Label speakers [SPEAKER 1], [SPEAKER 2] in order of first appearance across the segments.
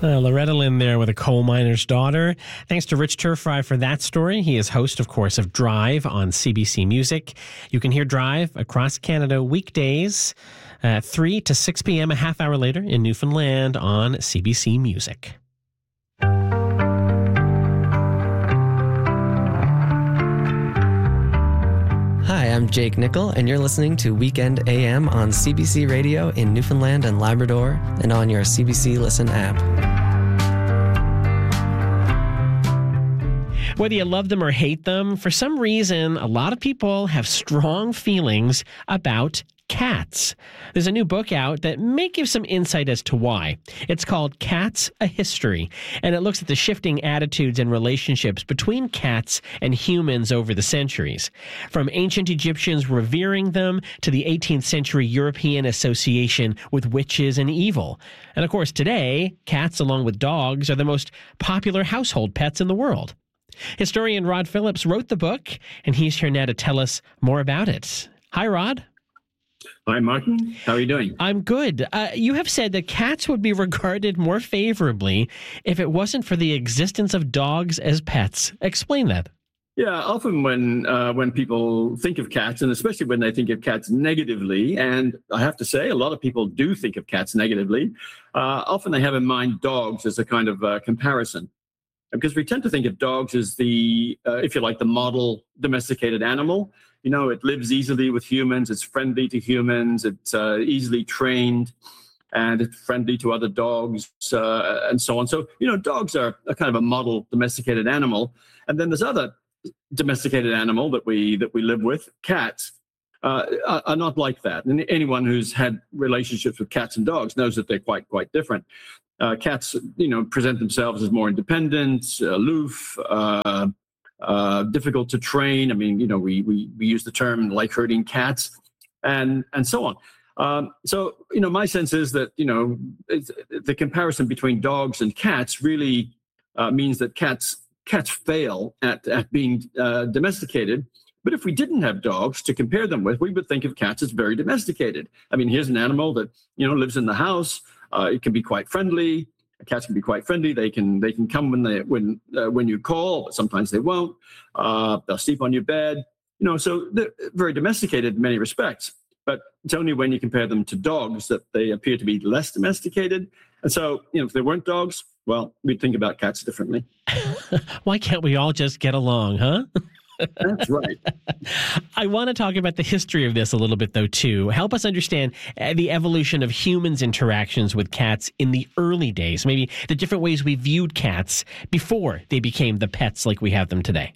[SPEAKER 1] Loretta Lynn there with A Coal Miner's Daughter. Thanks to Rich Turfry for that story. He is host, of course, of Drive on CBC Music. You can hear Drive across Canada weekdays at 3 to 6 p.m. a half hour later in Newfoundland on CBC Music.
[SPEAKER 2] Hi, I'm Jake Nickel, and you're listening to Weekend AM on CBC Radio in Newfoundland and Labrador and on your CBC Listen app.
[SPEAKER 1] Whether you love them or hate them, for some reason, a lot of people have strong feelings about cats. There's a new book out that may give some insight as to why. It's called Cats: A History, and it looks at the shifting attitudes and relationships between cats and humans over the centuries. From ancient Egyptians revering them to the 18th century European association with witches and evil. And of course, today, cats, along with dogs, are the most popular household pets in the world. Historian Rod Phillips wrote the book, and he's here now to tell us more about it. Hi, Rod.
[SPEAKER 3] Hi, Martin. How are you doing?
[SPEAKER 1] I'm good. You have said that cats would be regarded more favorably if it wasn't for the existence of dogs as pets. Explain that.
[SPEAKER 3] Yeah, often when people think of cats, and especially when they think of cats negatively, and I have to say a lot of people do think of cats negatively, often they have in mind dogs as a kind of comparison. Because we tend to think of dogs as the, if you like, the model domesticated animal. You know, it lives easily with humans, it's friendly to humans, it's easily trained, and it's friendly to other dogs, and so on. So, you know, dogs are a kind of a model domesticated animal. And then there's other domesticated animal that we live with, cats, are not like that. And anyone who's had relationships with cats and dogs knows that they're quite different. Cats, you know, present themselves as more independent, aloof, difficult to train. I mean, you know, we use the term like herding cats, and so on. So, you know, my sense is that, you know, the comparison between dogs and cats really means that cats fail at being domesticated. But if we didn't have dogs to compare them with, we would think of cats as very domesticated. I mean, here's an animal that, you know, lives in the house. It can be quite friendly. Cats can be quite friendly. They can come when you call, but sometimes they won't. They'll sleep on your bed. You know, so they're very domesticated in many respects. But it's only when you compare them to dogs that they appear to be less domesticated. And so, you know, if they weren't dogs, well, we'd think about cats differently.
[SPEAKER 1] Why can't we all just get along, huh?
[SPEAKER 3] That's right.
[SPEAKER 1] I want to talk about the history of this a little bit, though, too. Help us understand the evolution of humans' interactions with cats in the early days, maybe the different ways we viewed cats before they became the pets like we have them today.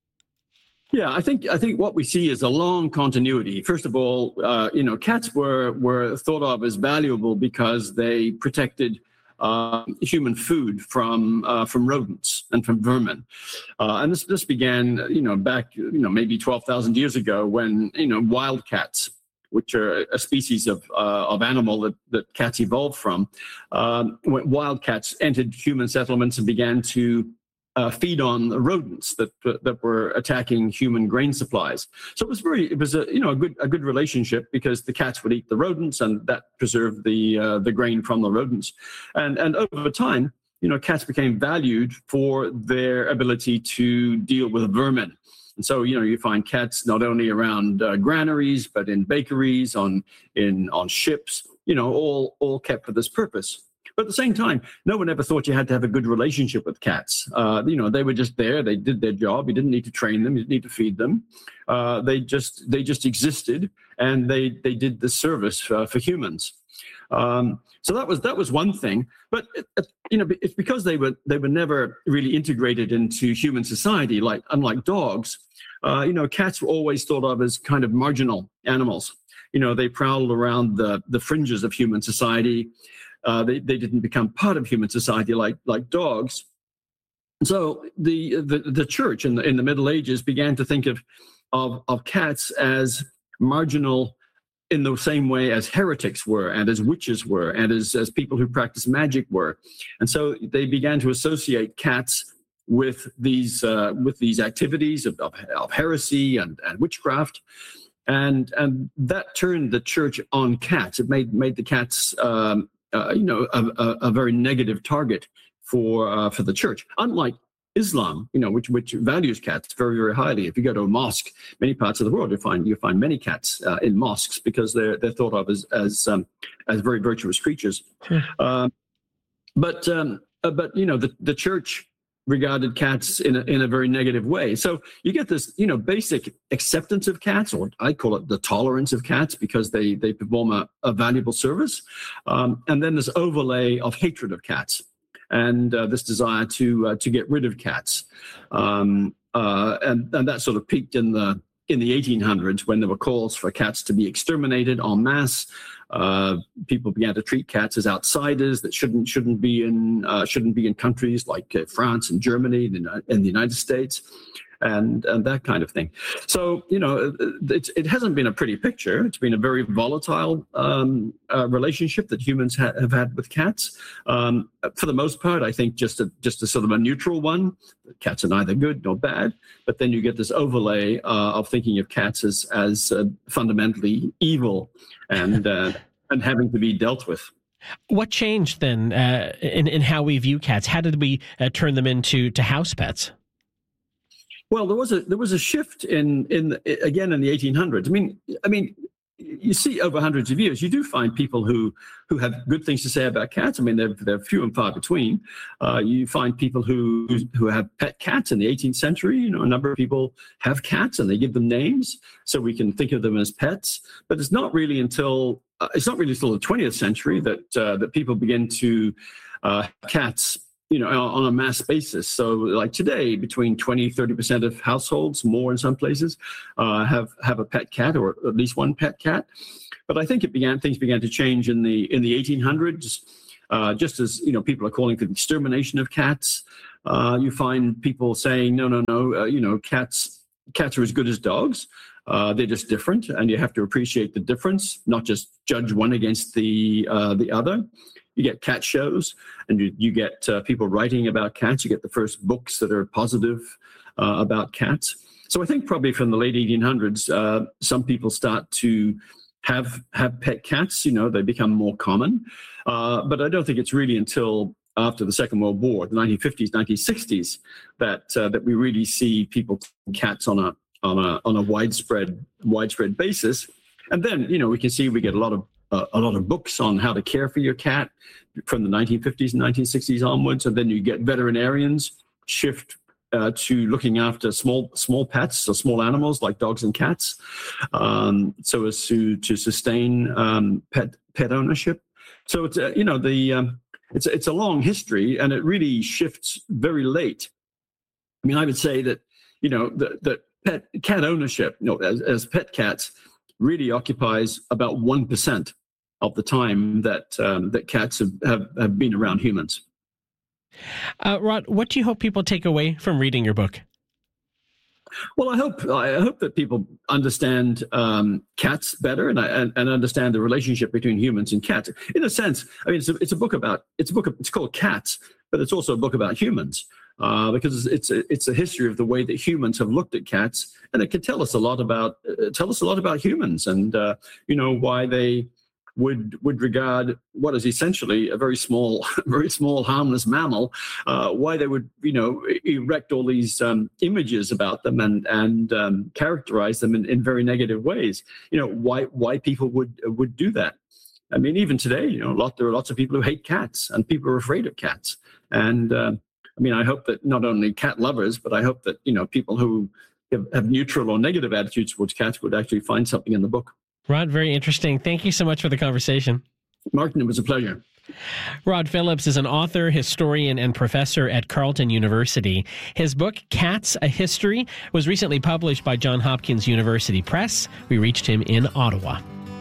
[SPEAKER 3] Yeah, I think what we see is a long continuity. First of all, you know, cats were thought of as valuable because they protected human food from rodents and from vermin, and this began, you know, back, you know, maybe 12,000 years ago when, you know, wildcats, which are a species of animal that cats evolved from, when wildcats entered human settlements and began to feed on the rodents that were attacking human grain supplies. So it was a good relationship, because the cats would eat the rodents and that preserved the grain from the rodents. And over time, you know, cats became valued for their ability to deal with vermin. And so, you know, you find cats not only around granaries, but in bakeries, on ships, you know, all kept for this purpose. But at the same time, no one ever thought you had to have a good relationship with cats. You know, they were just there. They did their job. You didn't need to train them. You didn't need to feed them. They just existed, and they did the service for humans. So that was one thing. But you know, it's because they were never really integrated into human society. Unlike dogs, you know, cats were always thought of as kind of marginal animals. You know, they prowled around the fringes of human society. They didn't become part of human society like dogs. So the church in the Middle Ages began to think of cats as marginal in the same way as heretics were, and as witches were, and as people who practice magic were. And so they began to associate cats with these activities of heresy and witchcraft. And that turned the church on cats. It made the cats a very negative target for the church. Unlike Islam, which values cats very, very highly. If you go to a mosque, many parts of the world, you find many cats in mosques because they're thought of as very virtuous creatures. But the church regarded cats in a very negative way. So you get this, basic acceptance of cats, or I call it the tolerance of cats, because they perform a valuable service. And then this overlay of hatred of cats, and this desire to get rid of cats, and that sort of peaked in the 1800s when there were calls for cats to be exterminated en masse. People began to treat cats as outsiders that shouldn't be in countries like France and Germany and the United States. And that kind of thing. So, it hasn't been a pretty picture. It's been a very volatile relationship that humans have had with cats. For the most part, I think just a sort of a neutral one. Cats are neither good nor bad. But then you get this overlay of thinking of cats as fundamentally evil and having to be dealt with.
[SPEAKER 1] What changed then in how we view cats? How did we turn them into house pets?
[SPEAKER 3] Well, there was a shift in the 1800s. I mean, you see over hundreds of years, you do find people who have good things to say about cats. I mean, they're few and far between. You find people who have pet cats in the 18th century. A number of people have cats and they give them names so we can think of them as pets. But it's not really until the 20th century that people begin to cats, on a mass basis. So like today, between 20-30% of households, more in some places, have a pet cat or at least one pet cat. But I think things began to change in the 1800s, just as, people are calling for the extermination of cats. You find people saying, no, cats are as good as dogs. They're just different, and you have to appreciate the difference, not just judge one against the other. You get cat shows, and you get people writing about cats. You get the first books that are positive about cats. So I think probably from the late 1800s, some people start to have pet cats. They become more common. But I don't think it's really until after the Second World War, the 1950s, 1960s, that we really see people cats on a widespread basis. And then we can see we get a lot of books on how to care for your cat from the 1950s and 1960s onwards, and then you get veterinarians shift to looking after small pets or small animals like dogs and cats, so as to sustain pet ownership. So it's it's a long history, and it really shifts very late. I mean, I would say that that cat ownership, as pet cats, really occupies about 1% of the time that cats have been around humans.
[SPEAKER 1] Rod, what do you hope people take away from reading your book?
[SPEAKER 3] Well, I hope that people understand cats better and understand the relationship between humans and cats. In a sense, I mean, it's called Cats, but it's also a book about humans. Because it's a history of the way that humans have looked at cats, and it can tell us a lot about humans, and why they would regard what is essentially a very small, harmless mammal. Why they would erect all these images about them and characterize them in very negative ways. Why people would do that. I mean, even today, there are lots of people who hate cats, and people are afraid of cats, and I hope that not only cat lovers, but I hope that, people who have neutral or negative attitudes towards cats would actually find something in the book.
[SPEAKER 1] Rod, very interesting. Thank you so much for the conversation.
[SPEAKER 3] Martin, it was a pleasure.
[SPEAKER 1] Rod Phillips is an author, historian, and professor at Carleton University. His book, Cats, A History, was recently published by Johns Hopkins University Press. We reached him in Ottawa.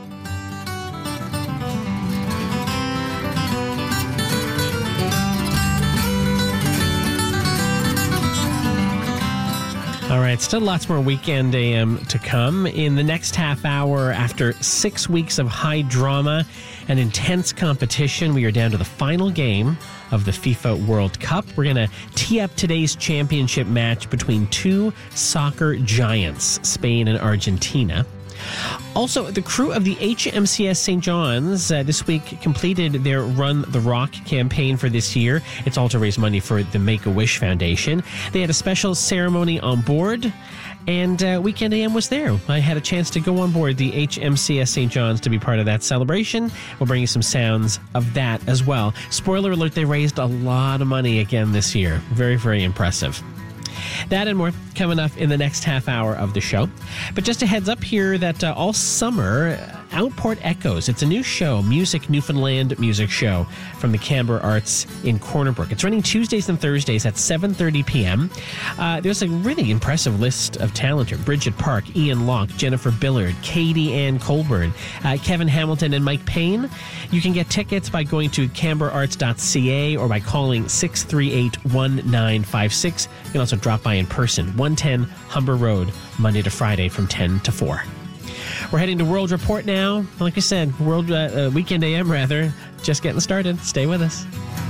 [SPEAKER 1] All right, still lots more Weekend AM to come. In the next half hour, after 6 weeks of high drama and intense competition, we are down to the final game of the FIFA World Cup. We're going to tee up today's championship match between two soccer giants, Spain and Argentina. Also, the crew of the HMCS St. John's this week completed their Run the Rock campaign for this year. It's all to raise money for the Make-A-Wish Foundation. They had a special ceremony on board, and Weekend AM was there. I had a chance to go on board the HMCS St. John's to be part of that celebration. We'll bring you some sounds of that as well. Spoiler alert, they raised a lot of money again this year. Very, very impressive. That and more coming up in the next half hour of the show. But just a heads up here that all summer, Outport Echoes. It's a new show, Music Newfoundland music show from the Canberra Arts in Corner Brook. It's running Tuesdays and Thursdays at 7:30 p.m. There's a really impressive list of talent here. Bridget Park, Ian Locke, Jennifer Billard, Katie Ann Colburn, Kevin Hamilton, and Mike Payne. You can get tickets by going to canberraarts.ca or by calling 638-1956. You can also drop by in person, 110 Humber Road, Monday to Friday from 10 to 4. We're heading to World Report now. Like I said, Weekend AM rather. Just getting started. Stay with us.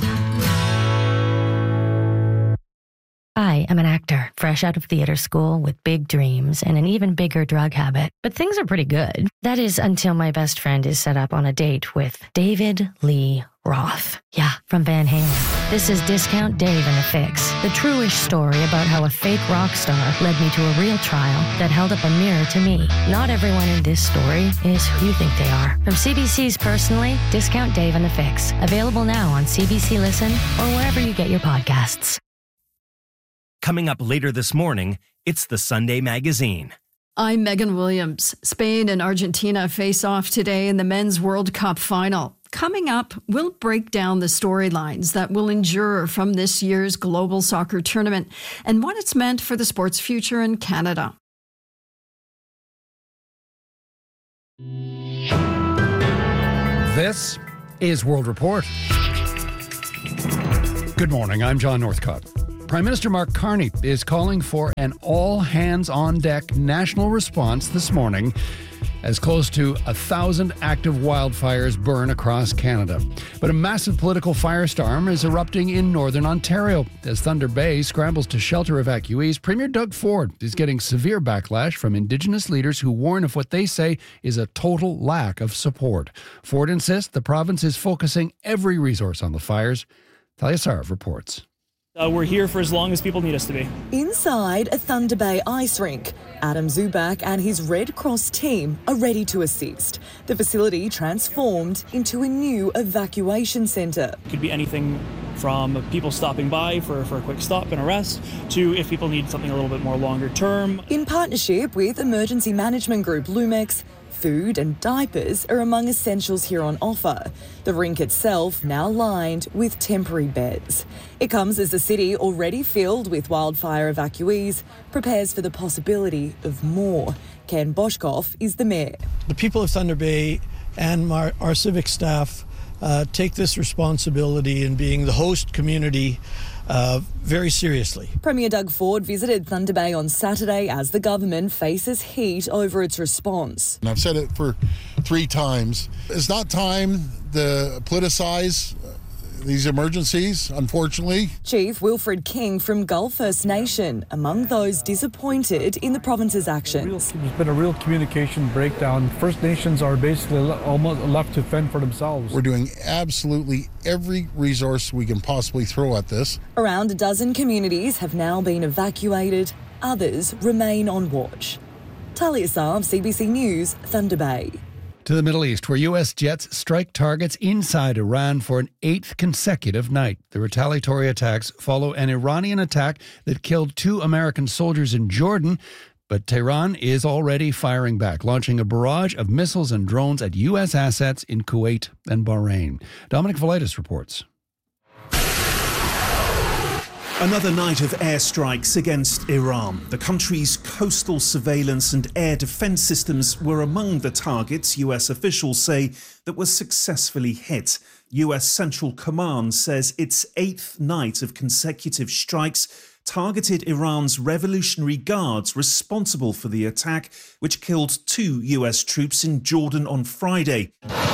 [SPEAKER 4] I am an actor, fresh out of theater school with big dreams and an even bigger drug habit. But things are pretty good. That is until my best friend is set up on a date with David Lee Roth. Yeah, from Van Halen. This is Discount Dave and the Fix, the true-ish story about how a fake rock star led me to a real trial that held up a mirror to me. Not everyone in this story is who you think they are. From CBC's Personally, Discount Dave and the Fix. Available now on CBC Listen or wherever you get your podcasts.
[SPEAKER 5] Coming up later this morning, it's the Sunday Magazine.
[SPEAKER 6] I'm Megan Williams. Spain and Argentina face off today in the Men's World Cup final. Coming up, we'll break down the storylines that will endure from this year's global soccer tournament and what it's meant for the sport's future in Canada.
[SPEAKER 7] This is World Report. Good morning, I'm John Northcott. Prime Minister Mark Carney is calling for an all-hands-on-deck national response this morning as close to 1,000 active wildfires burn across Canada. But a massive political firestorm is erupting in northern Ontario. As Thunder Bay scrambles to shelter evacuees, Premier Doug Ford is getting severe backlash from Indigenous leaders who warn of what they say is a total lack of support. Ford insists the province is focusing every resource on the fires. Talia Sarv reports.
[SPEAKER 8] We're here for as long as people need us to be.
[SPEAKER 9] Inside a Thunder Bay ice rink, Adam Zubak and his Red Cross team are ready to assist. The facility transformed into a new evacuation centre.
[SPEAKER 8] It could be anything from people stopping by for a quick stop and a rest to if people need something a little bit more longer term.
[SPEAKER 9] In partnership with emergency management group Lumex, food and diapers are among essentials here on offer. The rink itself now lined with temporary beds. It comes as the city, already filled with wildfire evacuees, prepares for the possibility of more. Ken Boshkoff is the mayor.
[SPEAKER 10] The people of Thunder Bay and our civic staff take this responsibility in being the host community very seriously.
[SPEAKER 9] Premier Doug Ford visited Thunder Bay on Saturday as the government faces heat over its response.
[SPEAKER 11] And I've said it for 3 times. It's not time to politicize these emergencies, unfortunately.
[SPEAKER 9] Chief Wilfred King from Gull First Nation, among those disappointed in the province's actions.
[SPEAKER 12] There's been a real communication breakdown. First Nations are basically almost left to fend for themselves.
[SPEAKER 11] We're doing absolutely every resource we can possibly throw at this.
[SPEAKER 9] Around a dozen communities have now been evacuated. Others remain on watch. Talia Sarv, CBC News, Thunder Bay.
[SPEAKER 7] To the Middle East, where U.S. jets strike targets inside Iran for an 8th consecutive night. The retaliatory attacks follow an Iranian attack that killed 2 American soldiers in Jordan. But Tehran is already firing back, launching a barrage of missiles and drones at U.S. assets in Kuwait and Bahrain. Dominic Valitis reports.
[SPEAKER 13] Another night of airstrikes against Iran. The country's coastal surveillance and air defense systems were among the targets US officials say that were successfully hit. US Central Command says its 8th night of consecutive strikes targeted Iran's Revolutionary Guards responsible for the attack, which killed 2 US troops in Jordan on Friday.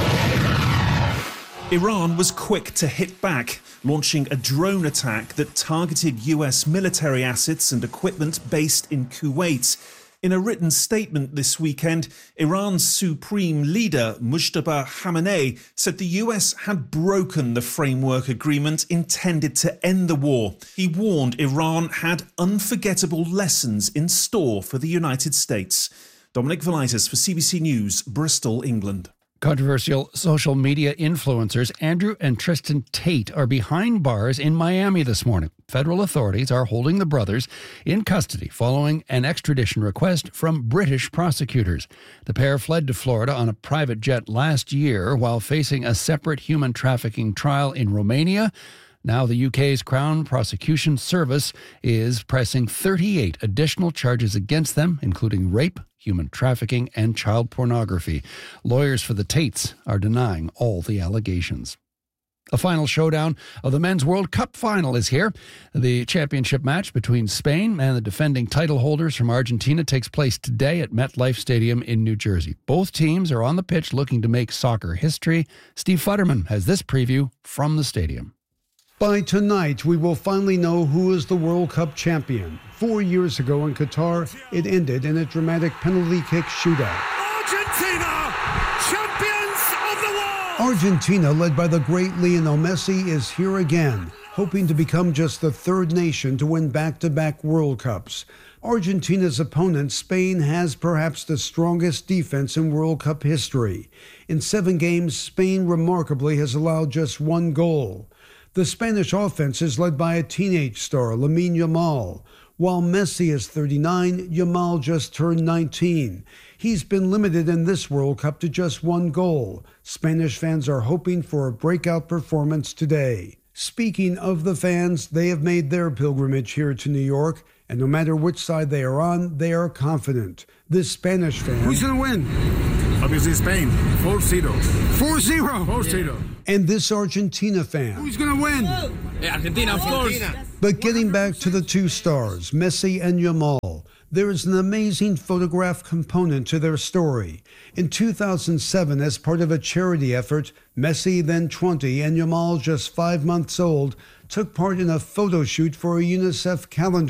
[SPEAKER 13] Iran was quick to hit back, launching a drone attack that targeted US military assets and equipment based in Kuwait. In a written statement this weekend, Iran's supreme leader, Mujtaba Khamenei, said the US had broken the framework agreement intended to end the war. He warned Iran had unforgettable lessons in store for the United States. Dominic Velitis for CBC News, Bristol, England.
[SPEAKER 7] Controversial social media influencers Andrew and Tristan Tate are behind bars in Miami this morning. Federal authorities are holding the brothers in custody following an extradition request from British prosecutors. The pair fled to Florida on a private jet last year while facing a separate human trafficking trial in Romania. Now the UK's Crown Prosecution Service is pressing 38 additional charges against them, including rape, human trafficking, and child pornography. Lawyers for the Tates are denying all the allegations. A final showdown of the Men's World Cup final is here. The championship match between Spain and the defending title holders from Argentina takes place today at MetLife Stadium in New Jersey. Both teams are on the pitch looking to make soccer history. Steve Futterman has this preview from the stadium.
[SPEAKER 14] By tonight, we will finally know who is the World Cup champion. 4 years ago in Qatar, it ended in a dramatic penalty kick shootout.
[SPEAKER 15] Argentina, champions of the world!
[SPEAKER 14] Argentina, led by the great Lionel Messi, is here again, hoping to become just the third nation to win back-to-back World Cups. Argentina's opponent, Spain, has perhaps the strongest defense in World Cup history. In 7 games, Spain remarkably has allowed just 1 goal. The Spanish offense is led by a teenage star, Lamine Yamal. While Messi is 39, Yamal just turned 19. He's been limited in this World Cup to just 1 goal. Spanish fans are hoping for a breakout performance today. Speaking of the fans, they have made their pilgrimage here to New York, and no matter which side they are on, they are confident. This Spanish fan...
[SPEAKER 15] Who's going to win? Obviously Spain. 4-0. 4-0. 4-0.
[SPEAKER 14] And this Argentina fan.
[SPEAKER 15] Who's going to win? Argentina, of course.
[SPEAKER 14] But getting back to the 2 stars, Messi and Yamal, there is an amazing photograph component to their story. In 2007, as part of a charity effort, Messi, then 20, and Yamal, just 5 months old, took part in a photo shoot for a UNICEF calendar.